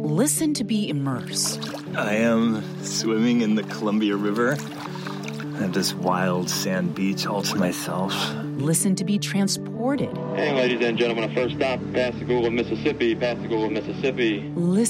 Listen to be immersed. I am swimming in the Columbia River. I have this wild sand beach all to myself. Listen to be transported. Hey, ladies and gentlemen, our first stop, Pascagoula, Mississippi. Pascagoula, Mississippi. Listen